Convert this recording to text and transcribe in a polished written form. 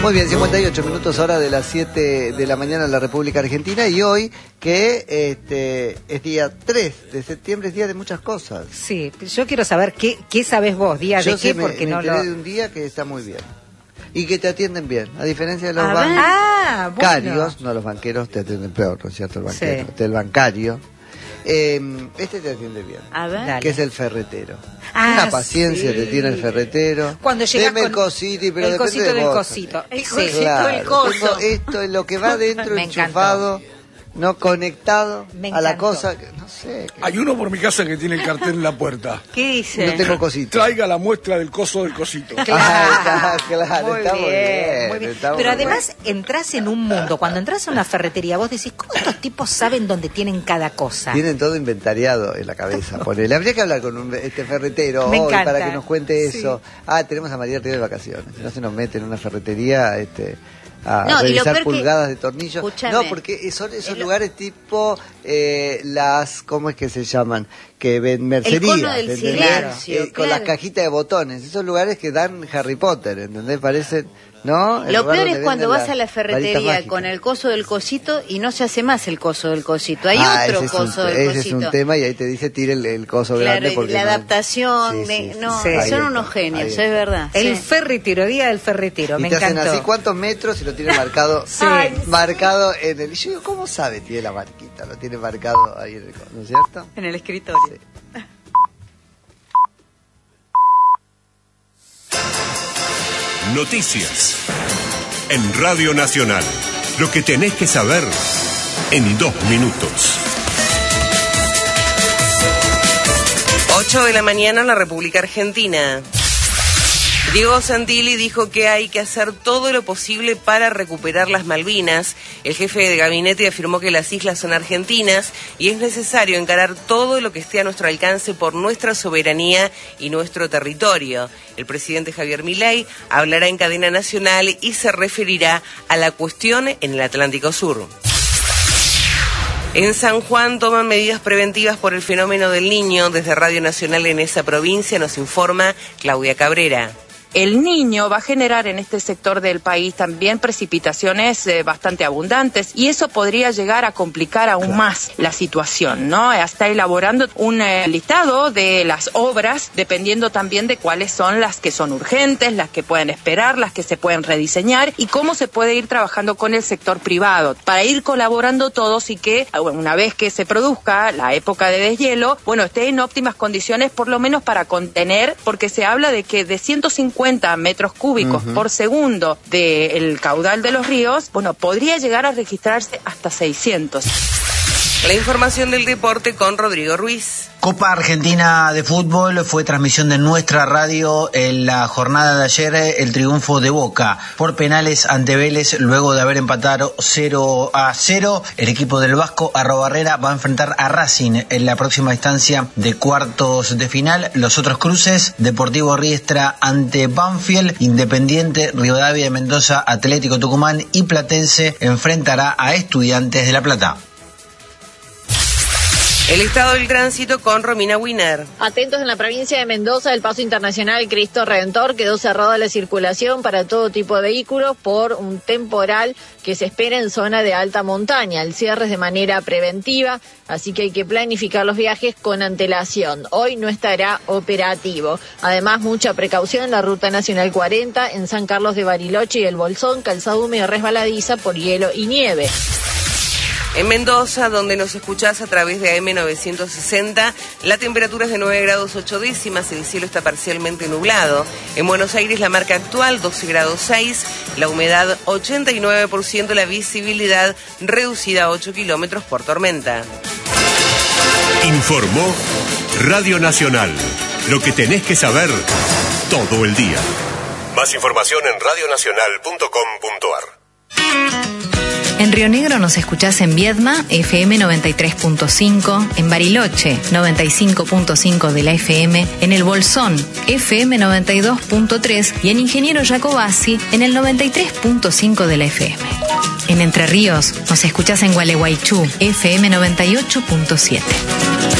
Muy bien, 58 minutos hora de las 7 de la mañana en la República Argentina, y hoy que es día 3 de septiembre, es día de muchas cosas. Sí, yo quiero saber qué sabés vos, día de qué, porque me no enteré lo... de un día que está muy bien y que te atienden bien, a diferencia de los bueno. bancarios, no, los banqueros te atienden peor, ¿no es cierto? El banquero, Sí. el bancario. Este te atiende bien. A ver. Dale. Que es el ferretero. Ah, Una paciencia sí. te tiene el ferretero. Cuando llegas Deme con el cosito, pero el depende cosito de del vos. cosito. El Sí. cosito Claro, del coso. tengo esto es lo que va dentro, Me enchufado, no conectado Me a la encantó. cosa, no sé. Hay uno por mi casa que tiene el cartel en la puerta. ¿Qué dice? No tengo cosito. Traiga la muestra del coso del cosito. Ah, claro, Muy está bien, muy bien, muy bien. está muy Pero bien. además entras en un mundo, cuando entras a una ferretería, vos decís, ¿cómo estos tipos saben dónde tienen cada cosa? Tienen todo inventariado en la cabeza. Ponele. Habría que hablar con un ferretero Me hoy encanta. para que nos cuente Sí. eso. Ah, tenemos a María Río de vacaciones. Si no se nos mete en una ferretería, a No, y lo revisar peor pulgadas de tornillo. Escúchame. No, porque son esos lugares tipo ¿cómo es que se llaman? Que ven mercería. cono del ¿entendés? silencio, Con las claro. cajitas de botones. Esos lugares que dan Harry Potter, ¿entendés? Parecen, ¿no? El Lo lugar peor donde es cuando venden vas a la varitas ferretería mágicas. con el coso del cosito y no se hace más el coso del cosito. Hay otro ese es coso del ese cosito. es un tema, y ahí te dice tire el coso Claro, grande y porque la no- adaptación, Sí, sí, no, sí. Ahí son está, unos genios, ahí es está. verdad. El sí. ferretero, día del ferretero, Y me te hacen encantó. así, ¿cuántos metros? Y lo tiene marcado, Sí. marcado en el... Y yo digo, ¿cómo sabe? Tiene la marquita, lo tiene marcado ahí en el... ¿No es cierto? En el escritorio. Sí. Noticias. En Radio Nacional. Lo que tenés que saber en 2 minutos. 8 de la mañana en la República Argentina. Diego Santilli dijo que hay que hacer todo lo posible para recuperar las Malvinas. El jefe de gabinete afirmó que las islas son argentinas y es necesario encarar todo lo que esté a nuestro alcance por nuestra soberanía y nuestro territorio. El presidente Javier Milei hablará en cadena nacional y se referirá a la cuestión en el Atlántico Sur. En San Juan toman medidas preventivas por el fenómeno del Niño. Desde Radio Nacional en esa provincia nos informa Claudia Cabrera. El Niño va a generar en este sector del país también precipitaciones bastante abundantes y eso podría llegar a complicar aún más la situación, ¿no? Está elaborando un listado de las obras dependiendo también de cuáles son las que son urgentes, las que pueden esperar, las que se pueden rediseñar y cómo se puede ir trabajando con el sector privado para ir colaborando todos y que una vez que se produzca la época de deshielo, bueno, esté en óptimas condiciones por lo menos para contener, porque se habla de que de 150 metros cúbicos por segundo del caudal de los ríos, bueno, podría llegar a registrarse hasta 600. La información del deporte con Rodrigo Ruiz. Copa Argentina de Fútbol, fue transmisión de nuestra radio en la jornada de ayer, el triunfo de Boca por penales ante Vélez luego de haber empatado 0-0. El equipo del Vasco Arrobarrera va a enfrentar a Racing en la próxima instancia de cuartos de final. Los otros cruces: Deportivo Riestra ante Banfield, Independiente Rivadavia de Mendoza, Atlético Tucumán y Platense enfrentará a Estudiantes de La Plata. El estado del tránsito con Romina Winer. Atentos, en la provincia de Mendoza, el paso internacional Cristo Redentor quedó cerrado a la circulación para todo tipo de vehículos por un temporal que se espera en zona de alta montaña. El cierre es de manera preventiva, así que hay que planificar los viajes con antelación. Hoy no estará operativo. Además, mucha precaución en la Ruta Nacional 40 en San Carlos de Bariloche y El Bolsón, calzado húmedo resbaladiza por hielo y nieve. En Mendoza, donde nos escuchás a través de AM960, la temperatura es de 9 grados 8 décimas, el cielo está parcialmente nublado. En Buenos Aires, la marca actual 12 grados 6, la humedad 89%, la visibilidad reducida a 8 kilómetros por tormenta. Informó Radio Nacional. Lo que tenés que saber todo el día. Más información en radionacional.com.ar. En Río Negro nos escuchás en Viedma, FM 93.5, en Bariloche, 95.5 de la FM, en El Bolsón, FM 92.3 y en Ingeniero Jacobasi, en el 93.5 de la FM. En Entre Ríos nos escuchás en Gualeguaychú, FM 98.7.